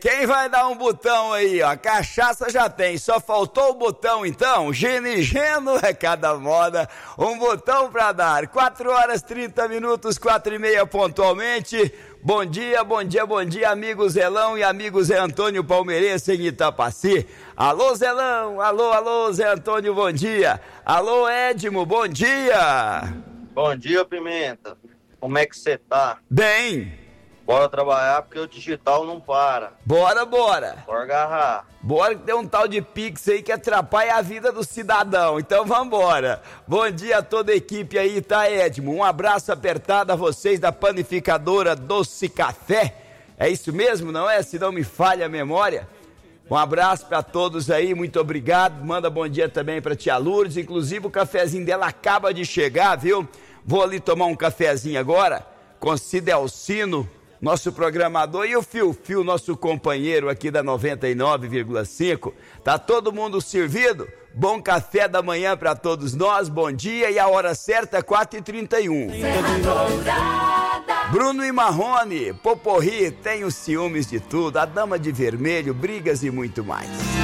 Quem vai dar um botão aí, ó? Cachaça já tem, só faltou o botão então. Gino e Geno é cada moda. Um botão pra dar. 4h30, 4h30 pontualmente. Bom dia, amigo Zelão e amigo Zé Antônio Palmeirense em Itapaci. Alô, Zelão, alô, Zé Antônio, bom dia. Alô, Edmo, bom dia. Bom dia, Pimenta. Como é que você tá? Bem. Bora trabalhar porque o digital não para. Bora. Bora agarrar. Bora que tem um tal de Pix aí que atrapalha a vida do cidadão, então vambora. Bom dia a toda a equipe aí, tá, Edmo? Um abraço apertado a vocês da panificadora Doce Café. É isso mesmo, não é? Se não me falha a memória. Um abraço pra todos aí, muito obrigado. Manda bom dia também pra tia Lourdes, inclusive o cafezinho dela acaba de chegar, viu? Vou ali tomar um cafezinho agora com Cidelcino, nosso programador, e o Fio, nosso companheiro aqui da 99,5. Tá todo mundo servido? Bom café da manhã para todos nós, bom dia, e a hora certa é 4h31. Bruno e Marrone, Poporri, tem os ciúmes de tudo, a dama de vermelho, brigas e muito mais.